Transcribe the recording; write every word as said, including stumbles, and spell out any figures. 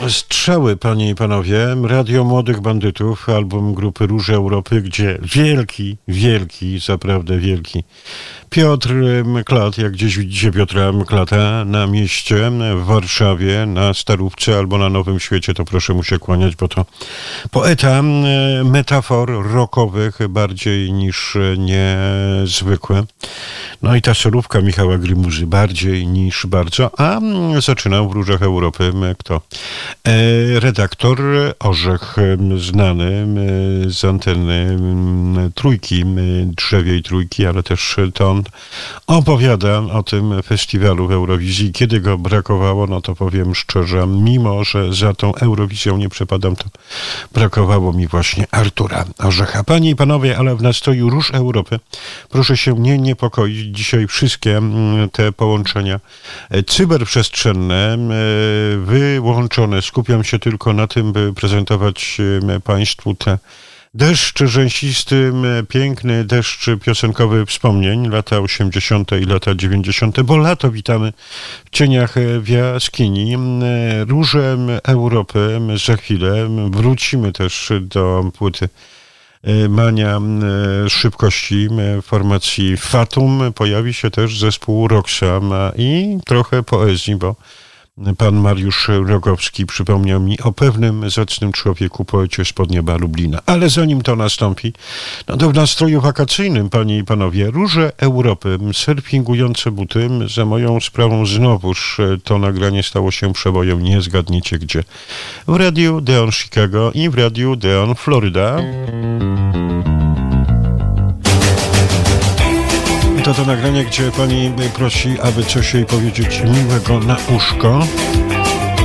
Strzały, panie i panowie, Radio Młodych Bandytów, album grupy Róże Europy, gdzie wielki, wielki, zaprawdę wielki Piotr Mklat, jak gdzieś widzicie Piotra Mklata na mieście w Warszawie, na Starówce albo na Nowym Świecie, to proszę mu się kłaniać, bo to poeta metafor rockowych bardziej niż niezwykłe. No i ta solówka Michała Grymuzy bardziej niż bardzo, a zaczynał w Różach Europy kto? Redaktor Orzech, znany z anteny Trójki, Drzewiej Trójki, ale też to on opowiada o tym festiwalu w Eurowizji. Kiedy go brakowało, no to powiem szczerze, mimo że za tą Eurowizją nie przepadam, to brakowało mi właśnie Artura Orzecha. Panie i panowie, ale w nastroju Róż Europy proszę się nie niepokoić. Dzisiaj wszystkie te połączenia cyberprzestrzenne wyłączone. Skupiam się tylko na tym, by prezentować państwu te deszcz rzęsisty, piękny deszcz piosenkowy wspomnień, lata osiemdziesiąte i lata dziewięćdziesiąte, bo lato witamy w cieniach w jaskini. Róże Europy za chwilę. Wrócimy też do płyty Mania szybkości formacji Fatum. Pojawi się też zespół Roxam i trochę poezji, bo pan Mariusz Rogowski przypomniał mi o pewnym zacnym człowieku, poecie spod nieba Lublina. Ale zanim to nastąpi, no to w nastroju wakacyjnym, panie i panowie, Róże Europy, surfingujące buty. Za moją sprawą znowuż to nagranie stało się przebojem, nie zgadniecie gdzie. W Radiu Deon Chicago i w Radiu Deon Florida. To to nagranie, gdzie pani prosi, aby coś jej powiedzieć miłego na uszko.